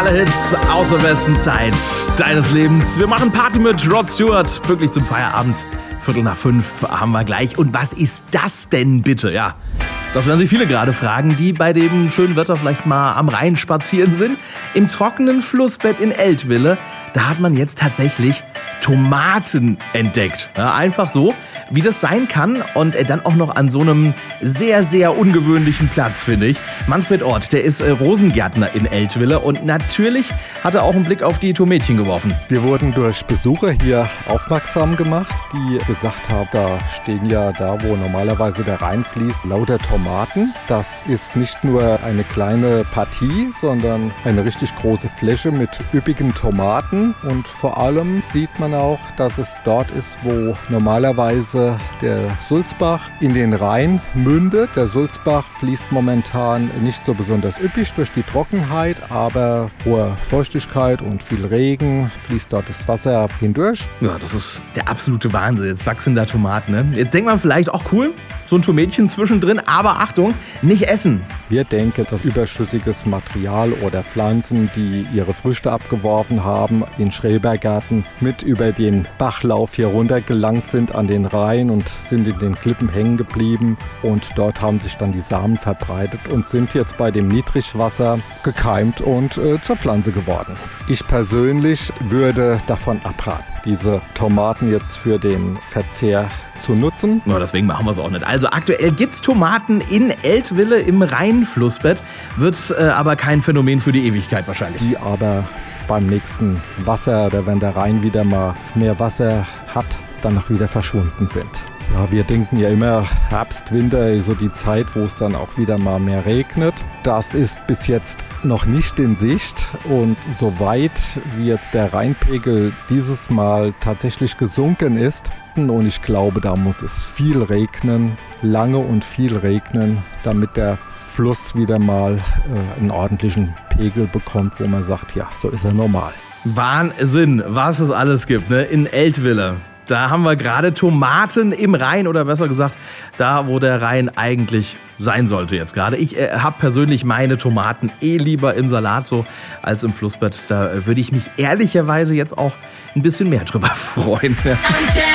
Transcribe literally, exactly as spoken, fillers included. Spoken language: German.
Alle Hits aus der besten Zeit deines Lebens. Wir machen Party mit Rod Stewart. Pünktlich zum Feierabend. Viertel nach fünf haben wir gleich. Und was ist das denn bitte? Ja, das werden sich viele gerade fragen, die bei dem schönen Wetter vielleicht mal am Rhein spazieren sind. Im trockenen Flussbett in Eltville, da hat man jetzt tatsächlich Tomaten entdeckt. Ja, einfach so, wie das sein kann und dann auch noch an so einem sehr, sehr ungewöhnlichen Platz, finde ich. Manfred Ort, der ist Rosengärtner in Eltville und natürlich hat er auch einen Blick auf die Tomätchen geworfen. Wir wurden durch Besucher hier aufmerksam gemacht, die gesagt haben, da stehen ja da, wo normalerweise der Rhein fließt, lauter Tomaten. Das ist nicht nur eine kleine Partie, sondern eine richtig große Fläche mit üppigen Tomaten und vor allem sieht man auch, dass es dort ist, wo normalerweise der Sulzbach in den Rhein mündet. Der Sulzbach fließt momentan nicht so besonders üppig durch die Trockenheit, aber hohe Feuchtigkeit und viel Regen fließt dort das Wasser hindurch. Ja, das ist der absolute Wahnsinn. Jetzt wachsen da Tomaten. Ne? Jetzt denkt man vielleicht auch cool, so ein Tomätchen zwischendrin, aber Achtung, nicht essen. Wir denken, dass überschüssiges Material oder Pflanzen, die ihre Früchte abgeworfen haben, in Schrebergärten mit über den Bachlauf hier runter gelangt sind an den Rhein und sind in den Klippen hängen geblieben. Und dort haben sich dann die Samen verbreitet und sind jetzt bei dem Niedrigwasser gekeimt und äh, zur Pflanze geworden. Ich persönlich würde davon abraten, diese Tomaten jetzt für den Verzehr zu nutzen. Ja, deswegen machen wir es auch nicht. Also aktuell gibt es Tomaten in Eltville im Rheinflussbett, wird äh, aber kein Phänomen für die Ewigkeit wahrscheinlich. Die aber beim nächsten Wasser oder wenn der Rhein wieder mal mehr Wasser hat, dann auch wieder verschwunden sind. Ja, wir denken ja immer, Herbst, Winter ist so die Zeit, wo es dann auch wieder mal mehr regnet. Das ist bis jetzt noch nicht in Sicht und soweit wie jetzt der Rheinpegel dieses Mal tatsächlich gesunken ist, und ich glaube, da muss es viel regnen, lange und viel regnen, damit der Fluss wieder mal äh, einen ordentlichen Pegel bekommt, wo man sagt, ja, so ist er normal. Wahnsinn, was es alles gibt, ne? In Eltville. Da haben wir gerade Tomaten im Rhein oder besser gesagt, da wo der Rhein eigentlich sein sollte jetzt gerade. Ich äh, habe persönlich meine Tomaten eh lieber im Salat so als im Flussbett. Da äh, würde ich mich ehrlicherweise jetzt auch ein bisschen mehr drüber freuen.